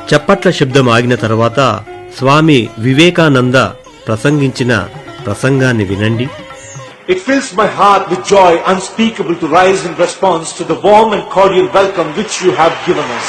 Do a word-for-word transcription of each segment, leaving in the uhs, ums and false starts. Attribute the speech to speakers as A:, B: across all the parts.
A: చప్పట్ల శబ్దం ఆగిన తర్వాత స్వామి వివేకానంద ప్రసంగించిన ప్రసంగాన్ని వినండి.
B: It fills my heart with joy unspeakable to rise in response to the warm and cordial welcome which you have given us.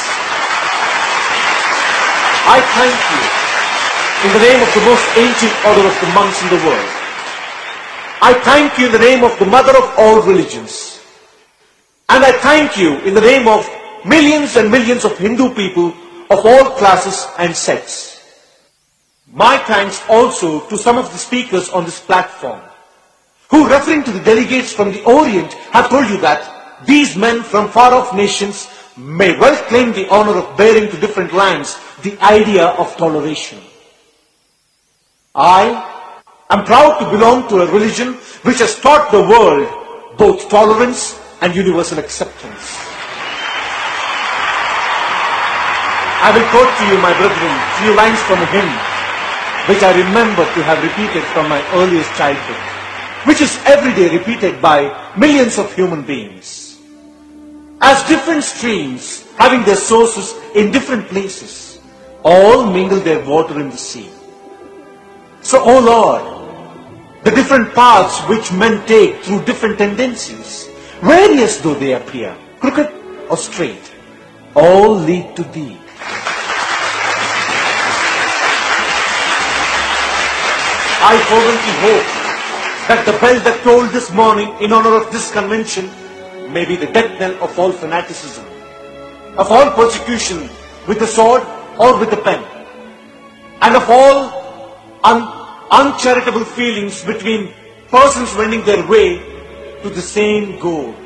B: I thank you in the name of the most ancient order of the monks in the world. I thank you in the name of the mother of all religions. And I thank you in the name of millions and millions of Hindu people of all classes and sects. My thanks also to some of the speakers on this platform, who, referring to the delegates from the Orient, have told you that these men from far-off nations may well claim the honor of bearing to different lands the idea of toleration. I am proud to belong to a religion which has taught the world both tolerance and universal acceptance. I will quote to you, my brethren, few lines from a hymn which I remember to have repeated from my earliest childhood, which is every day repeated by millions of human beings. As different streams, having their sources in different places, all mingle their water in the sea. So, O Lord, the different paths which men take through different tendencies, various though they appear, crooked or straight, all lead to Thee. I fervently hope that the bell that tolled this morning in honor of this convention may be the death knell of all fanaticism, of all persecution with the sword or with the pen, and of all un- uncharitable feelings between persons wending their way to the same goal.